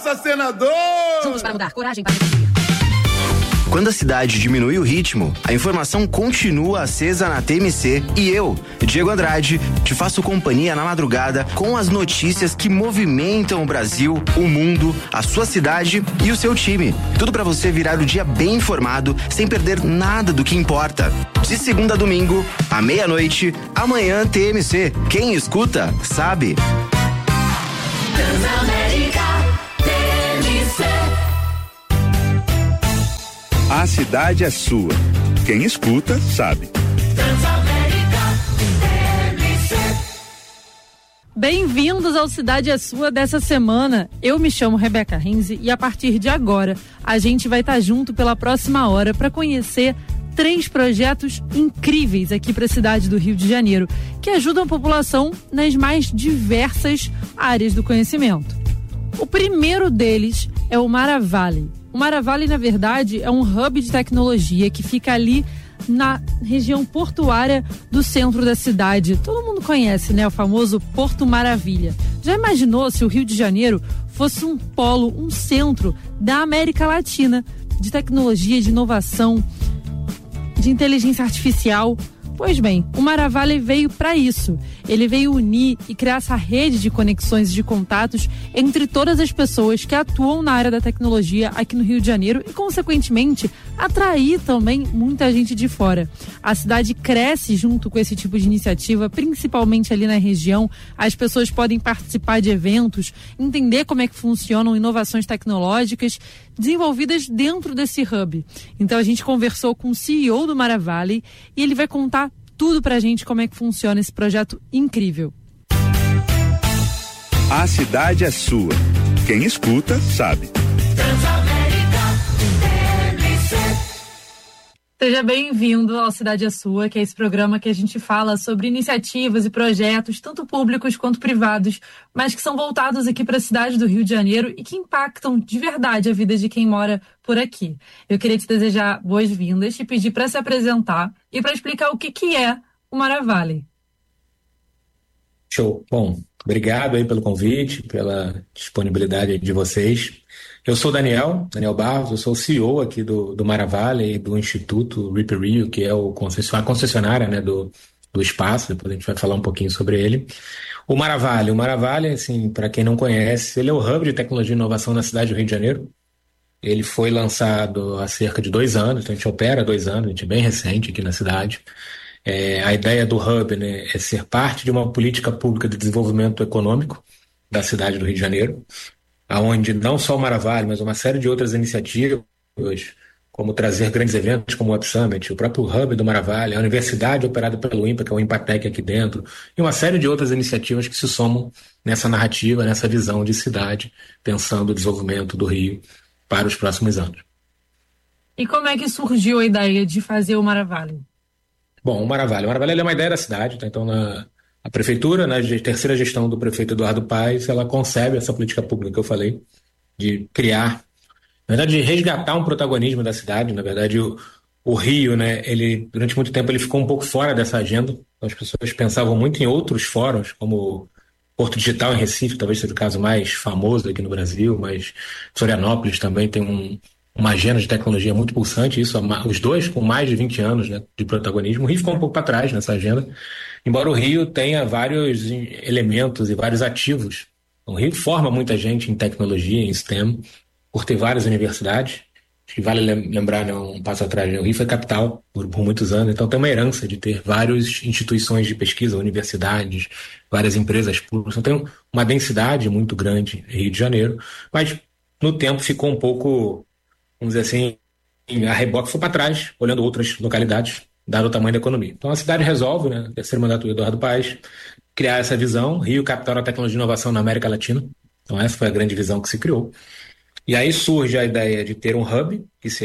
Força, senador! Juntos para mudar, coragem para decidir. Quando a cidade diminui o ritmo, a informação continua acesa na TMC e eu, Diego Andrade, te faço companhia na madrugada com as notícias que movimentam o Brasil, o mundo, a sua cidade e o seu time. Tudo para você virar o dia bem informado, sem perder nada do que importa. De segunda a domingo, à meia-noite, amanhã TMC. Quem escuta, sabe. A cidade é sua. Quem escuta, sabe. Bem-vindos ao Cidade é Sua dessa semana. Eu me chamo Rebeca Renzi e a partir de agora a gente vai estar junto pela próxima hora para conhecer 3 projetos incríveis aqui para a cidade do Rio de Janeiro que ajudam a população nas mais diversas áreas do conhecimento. O primeiro deles é o Maravale. O Maravale, na verdade, é um hub de tecnologia que fica ali na região portuária do centro da cidade. Todo mundo conhece, né? O famoso Porto Maravilha. Já imaginou se o Rio de Janeiro fosse um polo, um centro da América Latina de tecnologia, de inovação, de inteligência artificial? Pois bem, o Maravale veio para isso. Ele veio unir e criar essa rede de conexões e de contatos entre todas as pessoas que atuam na área da tecnologia aqui no Rio de Janeiro e, consequentemente, atrair também muita gente de fora. A cidade cresce junto com esse tipo de iniciativa, principalmente ali na região. As pessoas podem participar de eventos, entender como é que funcionam inovações tecnológicas desenvolvidas dentro desse hub. Então a gente conversou com o CEO do Maravale e ele vai contar tudo pra gente como é que funciona esse projeto incrível. A cidade é sua. Quem escuta, sabe. Seja bem-vindo ao Cidade é Sua, que é esse programa que a gente fala sobre iniciativas e projetos, tanto públicos quanto privados, mas que são voltados aqui para a cidade do Rio de Janeiro e que impactam de verdade a vida de quem mora por aqui. Eu queria te desejar boas-vindas, te pedir para se apresentar e para explicar o que é o Maravale. Show. Bom, obrigado aí pelo convite, pela disponibilidade de vocês. Eu sou Daniel Barros, eu sou o CEO aqui do Maravale e do Instituto RIP Rio, que é a concessionária, né, do espaço. Depois a gente vai falar um pouquinho sobre ele. O Maravale, assim, para quem não conhece, ele é o hub de tecnologia e inovação na cidade do Rio de Janeiro. Ele foi lançado há cerca de 2 anos, então a gente opera há 2 anos, a gente é bem recente aqui na cidade. A ideia do hub, né, é ser parte de uma política pública de desenvolvimento econômico da cidade do Rio de Janeiro, onde não só o Maravale, mas uma série de outras iniciativas, como trazer grandes eventos como o Web Summit, o próprio hub do Maravale, a universidade operada pelo IMPA, que é o Impatec aqui dentro, e uma série de outras iniciativas que se somam nessa narrativa, nessa visão de cidade, pensando o desenvolvimento do Rio para os próximos anos. E como é que surgiu a ideia de fazer o Maravale? Bom, o Maravale é uma ideia da cidade, tá? Então a prefeitura, na terceira gestão do prefeito Eduardo Paes, ela concebe essa política pública que eu falei, de criar, na verdade, de resgatar um protagonismo da cidade. Na verdade, o Rio, né, ele, durante muito tempo, ele ficou um pouco fora dessa agenda. Então, as pessoas pensavam muito em outros fóruns, como Porto Digital em Recife, talvez seja o caso mais famoso aqui no Brasil, mas Florianópolis também tem uma agenda de tecnologia muito pulsante, isso, os dois com mais de 20 anos, né, de protagonismo. O Rio ficou um pouco para trás nessa agenda, embora o Rio tenha vários elementos e vários ativos. O Rio forma muita gente em tecnologia, em STEM, por ter várias universidades. Acho que vale lembrar, né, um passo atrás, né, o Rio foi capital por muitos anos, então tem uma herança de ter várias instituições de pesquisa, universidades, várias empresas públicas. Então tem uma densidade muito grande em Rio de Janeiro, mas no tempo ficou um pouco, vamos dizer assim, a reboque, foi para trás, olhando outras localidades, dado o tamanho da economia. Então a cidade resolve, né, terceiro mandato do Eduardo Paes, criar essa visão, Rio, capital da tecnologia e inovação na América Latina. Então essa foi a grande visão que se criou. E aí surge a ideia de ter um hub,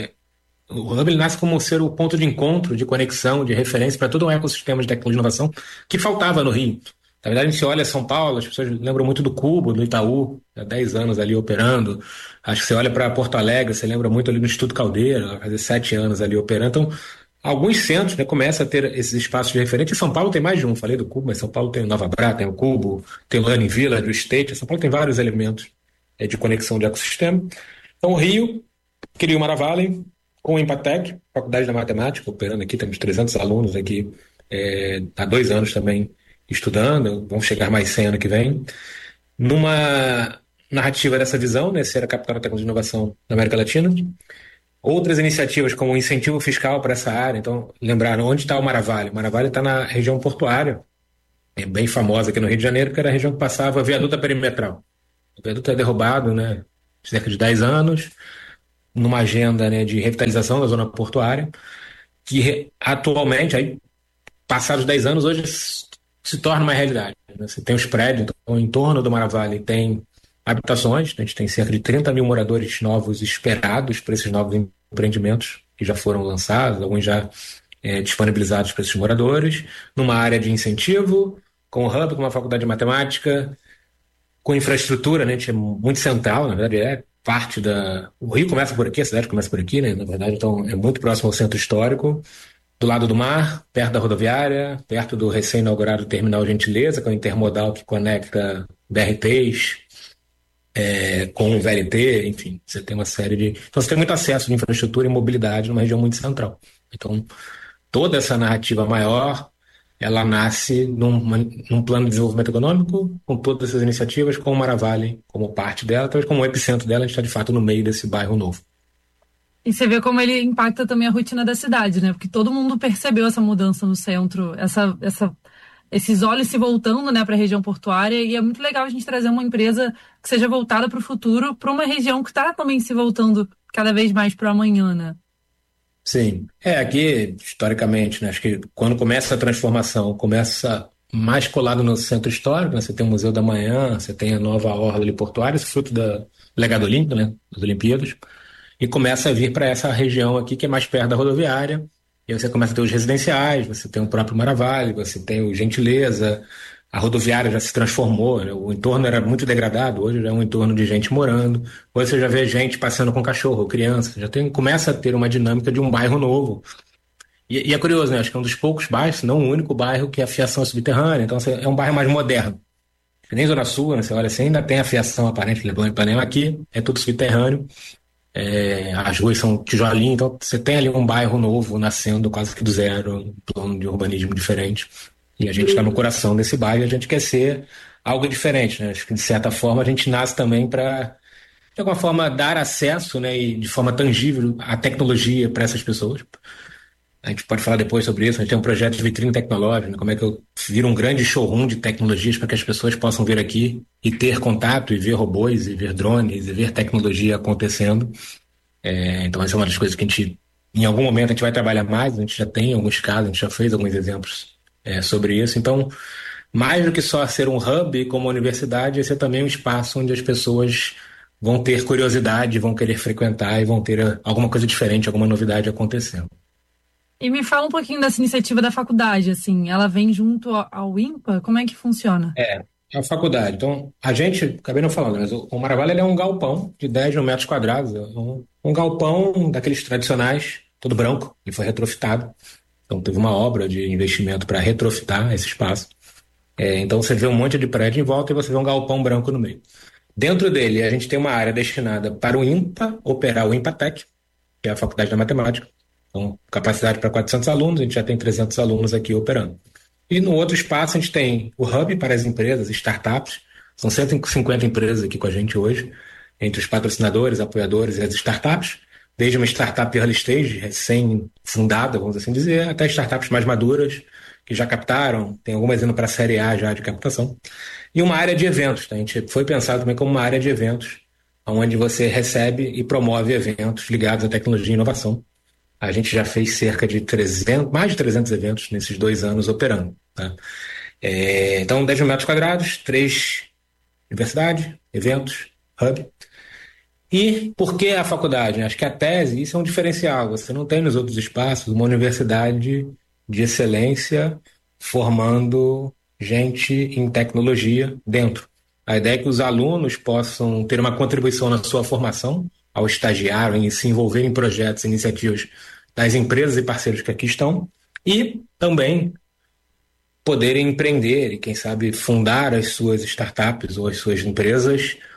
o hub ele nasce como ser o ponto de encontro, de conexão, de referência para todo um ecossistema de tecnologia e inovação que faltava no Rio. Na verdade, a gente olha São Paulo, as pessoas lembram muito do Cubo, do Itaú, há 10 anos ali operando. Acho que você olha para Porto Alegre, você lembra muito ali do Instituto Caldeira, há fazer 7 anos ali operando. Então, alguns centros, né, começam a ter esses espaços de referência. Em São Paulo tem mais de um, falei do Cubo, mas São Paulo tem o Nova Bra, tem o Cubo, tem o Learning Village, o State. São Paulo tem vários elementos de conexão de ecossistema. Então, o Rio criou o Maravale com o Empatec, Faculdade da Matemática, operando aqui, temos 300 alunos aqui há 2 anos também estudando, vão chegar mais 100 ano que vem, numa narrativa dessa visão, né, ser a capital da tecnologia de inovação na América Latina. Outras iniciativas como o incentivo fiscal para essa área. Então, lembraram, onde está o Maravale? O Maravale está na região portuária, é bem famosa aqui no Rio de Janeiro, que era a região que passava a viaduta perimetral. O viaduto é derrubado, né, cerca de 10 anos, numa agenda, né, de revitalização da zona portuária, que atualmente, aí, passados 10 anos, hoje se torna uma realidade. Né? Você tem os prédios, então, em torno do Maravale tem habitações, a gente tem cerca de 30 mil moradores novos esperados para esses novos empreendimentos que já foram lançados, alguns já disponibilizados para esses moradores, numa área de incentivo, com o hub, com uma faculdade de matemática, com infraestrutura, né, a gente é muito central, na verdade é parte da... O Rio começa por aqui, a cidade começa por aqui, né, na verdade, então é muito próximo ao centro histórico, do lado do mar, perto da rodoviária, perto do recém-inaugurado Terminal Gentileza, que é o intermodal que conecta BRTs, com o VLT, enfim, você tem uma série de... Então você tem muito acesso de infraestrutura e mobilidade numa região muito central. Então, toda essa narrativa maior, ela nasce num plano de desenvolvimento econômico, com todas essas iniciativas, com o Maravale como parte dela, talvez como o epicentro dela, a gente está de fato no meio desse bairro novo. E você vê como ele impacta também a rotina da cidade, né? Porque todo mundo percebeu essa mudança no centro, esses olhos se voltando, né, para a região portuária, e é muito legal a gente trazer uma empresa que seja voltada para o futuro, para uma região que está também se voltando cada vez mais para o amanhã, né? Sim. Aqui, historicamente, né, acho que quando começa a transformação, começa mais colado no centro histórico, né, você tem o Museu da Manhã, você tem a nova orla ali portuária, esse fruto do legado olímpico, né, das Olimpíadas, e começa a vir para essa região aqui que é mais perto da rodoviária. E aí você começa a ter os residenciais, você tem o próprio Maravale, você tem o Gentileza, a rodoviária já se transformou, né? O entorno era muito degradado, hoje já é um entorno de gente morando, hoje você já vê gente passeando com cachorro, criança, começa a ter uma dinâmica de um bairro novo. E é curioso, né? Acho que é um dos poucos bairros, se não o único bairro que a fiação é subterrânea, então é um bairro mais moderno. Nem Zona Sul, né? Você olha assim, ainda tem a fiação aparente, Leblon e Ipanema, aqui é tudo subterrâneo. As ruas são tijolinho, então você tem ali um bairro novo nascendo quase que do zero, um plano de urbanismo diferente. E a gente está no coração desse bairro e a gente quer ser algo diferente, né? Acho que de certa forma a gente nasce também para, de alguma forma, dar acesso, né, e de forma tangível à tecnologia para essas pessoas. A gente pode falar depois sobre isso, a gente tem um projeto de vitrine tecnológica, né? Como é que eu viro um grande showroom de tecnologias para que as pessoas possam vir aqui e ter contato, e ver robôs, e ver drones, e ver tecnologia acontecendo. Então essa é uma das coisas que a gente, em algum momento, a gente vai trabalhar mais, a gente já tem alguns casos, a gente já fez alguns exemplos sobre isso. Então, mais do que só ser um hub como universidade, esse é também um espaço onde as pessoas vão ter curiosidade, vão querer frequentar e vão ter alguma coisa diferente, alguma novidade acontecendo. E me fala um pouquinho dessa iniciativa da faculdade, assim, ela vem junto ao INPA? Como é que funciona? A faculdade. Então, a gente, acabei não falando, mas o Maravale ele é um galpão de 10 mil metros quadrados, um galpão daqueles tradicionais, todo branco, ele foi retrofitado. Então, teve uma obra de investimento para retrofitar esse espaço. Então, você vê um monte de prédio em volta e você vê um galpão branco no meio. Dentro dele, a gente tem uma área destinada para o INPA operar o Empatec, que é a Faculdade da Matemática. Então, capacidade para 400 alunos, a gente já tem 300 alunos aqui operando. E no outro espaço a gente tem o hub para as empresas, startups, são 150 empresas aqui com a gente hoje, entre os patrocinadores, apoiadores e as startups, desde uma startup early stage, recém-fundada, vamos assim dizer, até startups mais maduras, que já captaram, tem algumas indo para a série A já de captação. E uma área de eventos, tá? A gente foi pensado também como uma área de eventos, onde você recebe e promove eventos ligados à tecnologia e inovação. A gente já fez cerca de mais de 300 eventos nesses 2 anos operando. Tá? Então, 10 mil metros quadrados, 3 universidades, eventos, hub. E por que a faculdade? Acho que a tese, isso é um diferencial. Você não tem nos outros espaços uma universidade de excelência formando gente em tecnologia dentro. A ideia é que os alunos possam ter uma contribuição na sua formação, ao estagiar, em se envolver em projetos, iniciativas das empresas e parceiros que aqui estão, e também poderem empreender e, quem sabe, fundar as suas startups ou as suas empresas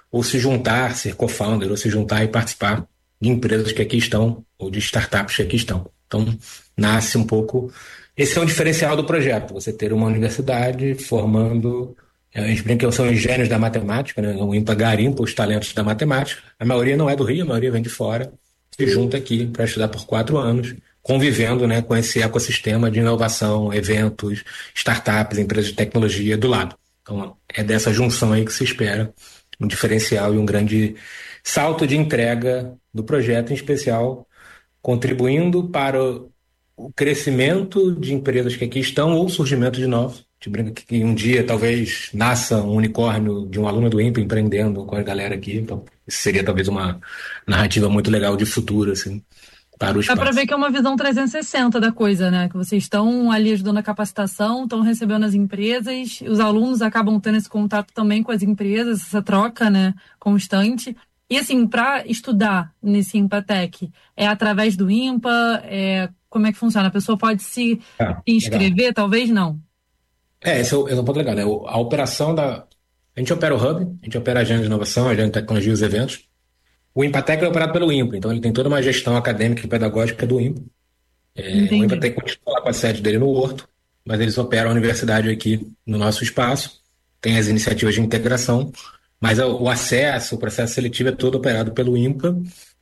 ou se juntar, ser co-founder, ou se juntar e participar de empresas que aqui estão, ou de startups que aqui estão. Então, nasce um pouco... Esse é um diferencial do projeto, você ter uma universidade formando... A gente brinca que são os gênios da matemática, né? O IMPA garimpa os talentos da matemática. A maioria não é do Rio, a maioria vem de fora. Se junta aqui para estudar por 4 anos, convivendo, né, com esse ecossistema de inovação, eventos, startups, empresas de tecnologia do lado. Então, é dessa junção aí que se espera um diferencial e um grande salto de entrega do projeto, em especial contribuindo para o crescimento de empresas que aqui estão ou o surgimento de novos. A gente brinca que um dia talvez nasça um unicórnio de um aluno do IMPA empreendendo com a galera aqui. Então, isso seria talvez uma narrativa muito legal de futuro, assim, para o espaço. Dá para ver que é uma visão 360 da coisa, né? Que vocês estão ali ajudando a capacitação, estão recebendo as empresas, os alunos acabam tendo esse contato também com as empresas, essa troca, né, constante. E assim, para estudar nesse IMPATEC, é através do IMPA? Como é que funciona? A pessoa pode se inscrever, legal. Talvez não. Esse é um ponto legal, né? A operação da... A gente opera o Hub, a gente opera a agenda de inovação, a agenda de tecnologia e os eventos. O IMPATEC é operado pelo IMPA, então ele tem toda uma gestão acadêmica e pedagógica do IMPA. O IMPATEC continua com a sede dele no Horto, mas eles operam a universidade aqui no nosso espaço, tem as iniciativas de integração, mas o acesso, o processo seletivo é todo operado pelo IMPA,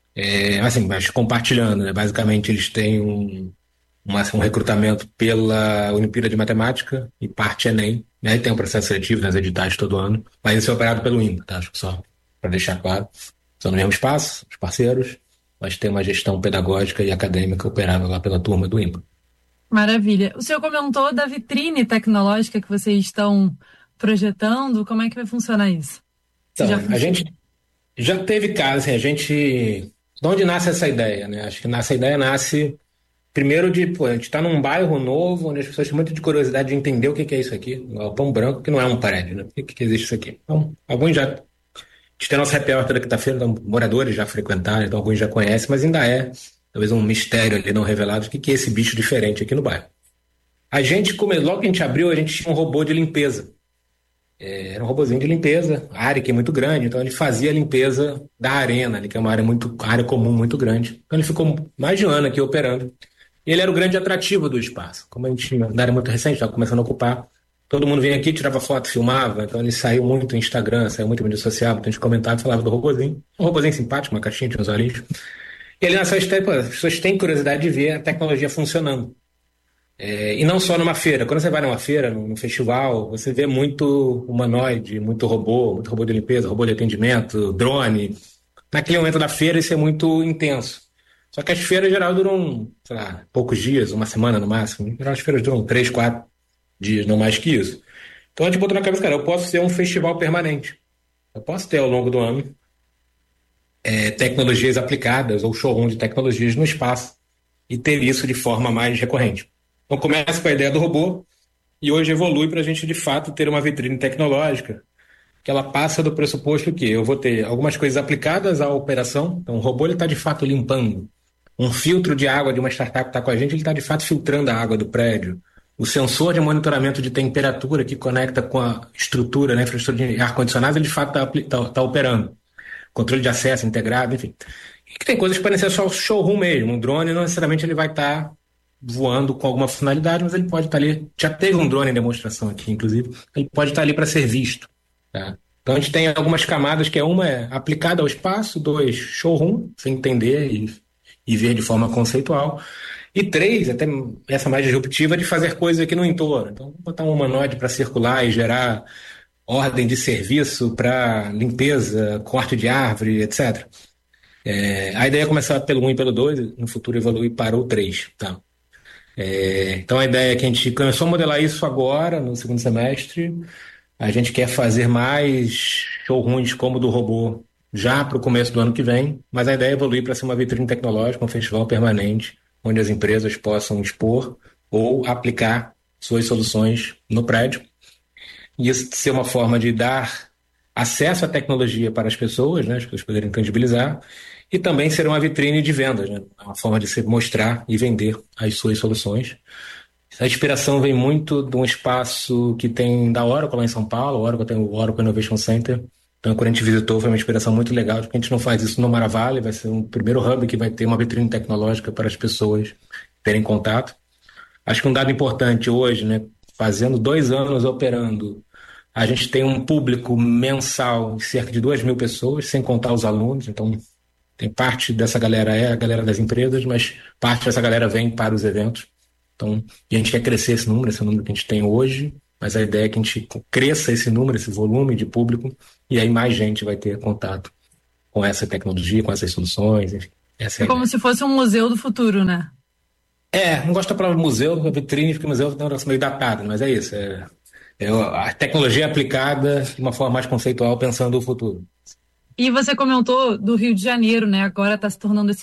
mas compartilhando, né? Basicamente eles têm um recrutamento pela Olimpíada de Matemática e parte Enem, né? Tem um processo seletivo nas editais todo ano, mas isso é operado pelo IMPA, tá? Acho que só para deixar claro. São no mesmo espaço, os parceiros, mas tem uma gestão pedagógica e acadêmica operada lá pela turma do IMPA. Maravilha. O senhor comentou da vitrine tecnológica que vocês estão projetando, como é que vai funcionar isso? Então, a gente já teve casos, assim, de onde nasce essa ideia, né? Acho que essa ideia nasce primeiro a gente está num bairro novo, onde as pessoas têm muita de curiosidade de entender o que é isso aqui. O Galpão Branco, que não é um prédio, né? Por que existe isso aqui? Então, alguns já... A gente tem nosso happy hour toda quinta-feira, então moradores já frequentaram, então alguns já conhecem, mas ainda é talvez um mistério ali não revelado o que é esse bicho diferente aqui no bairro. Logo que a gente abriu, a gente tinha um robô de limpeza. Era um robozinho de limpeza, a área aqui é muito grande, então ele fazia a limpeza da arena, ali, que é uma área comum muito grande. Então ele ficou mais de um ano aqui operando. E ele era o grande atrativo do espaço. Como a gente, na área muito recente, estava começando a ocupar, todo mundo vinha aqui, tirava foto, filmava, então ele saiu muito no Instagram, saiu muito em mídia social, então a gente comentava e falava do robozinho. Um robozinho simpático, uma caixinha de uns olhinhos. E ali nessa história, as pessoas têm curiosidade de ver a tecnologia funcionando. E não só numa feira. Quando você vai numa feira, num festival, você vê muito humanoide, muito robô de limpeza, robô de atendimento, drone. Naquele momento da feira isso é muito intenso. Só que as feiras, em geral, duram, sei lá, poucos dias, uma semana no máximo. Em geral, as feiras duram 3, 4 dias, não mais que isso. Então a gente botou na cabeça, cara, eu posso ser um festival permanente. Eu posso ter ao longo do ano tecnologias aplicadas ou showroom de tecnologias no espaço e ter isso de forma mais recorrente. Então começa com a ideia do robô e hoje evolui para a gente de fato ter uma vitrine tecnológica que ela passa do pressuposto que eu vou ter algumas coisas aplicadas à operação. Então o robô está de fato limpando. Um filtro de água de uma startup que está com a gente, ele está de fato filtrando a água do prédio. O sensor de monitoramento de temperatura que conecta com a estrutura, né, infraestrutura de ar-condicionado, ele de fato está operando. Controle de acesso integrado, enfim. E que tem coisas que podem ser só showroom mesmo. Um drone não necessariamente ele vai estar voando com alguma finalidade, mas ele pode estar ali. Já teve um drone em demonstração aqui, inclusive. Ele pode estar ali para ser visto. Tá? Então a gente tem algumas camadas, que uma é aplicada ao espaço, 2, showroom, sem entender e ver de forma conceitual. E 3, até essa mais disruptiva, de fazer coisas aqui no entorno. Então, botar um humanoide para circular e gerar ordem de serviço para limpeza, corte de árvore, etc. A ideia é começar pelo 1 e pelo 2, no futuro evoluir para o 3. Tá? Então a ideia é que a gente começou a modelar isso agora, no segundo semestre. A gente quer fazer mais showrooms como o do robô já para o começo do ano que vem, mas a ideia é evoluir para ser uma vitrine tecnológica, um festival permanente, onde as empresas possam expor ou aplicar suas soluções no prédio. E isso ser uma forma de dar acesso à tecnologia para as pessoas, né, as pessoas poderem tangibilizar, e também ser uma vitrine de vendas, né, uma forma de se mostrar e vender as suas soluções. A inspiração vem muito de um espaço que tem da Oracle lá em São Paulo. A Oracle tem o Oracle Innovation Center, Então, quando a gente visitou, foi uma inspiração muito legal, porque a gente não faz isso no Maravale, vai ser um primeiro hub que vai ter uma vitrine tecnológica para as pessoas terem contato. Acho que um dado importante hoje, né, fazendo 2 anos operando, a gente tem um público mensal de cerca de 2.000 pessoas, sem contar os alunos. Então, tem parte dessa galera é a galera das empresas, mas parte dessa galera vem para os eventos. Então, e a gente quer crescer esse número que a gente tem hoje, mas a ideia é que a gente cresça esse número, esse volume de público, e aí mais gente vai ter contato com essa tecnologia, com essas soluções, enfim. Essa é como se fosse um museu do futuro, né? não gosto da palavra museu, vitrine, porque museu é um negócio meio datado, mas é isso. A tecnologia aplicada de uma forma mais conceitual, pensando o futuro. E você comentou do Rio de Janeiro, né? Agora está se tornando esse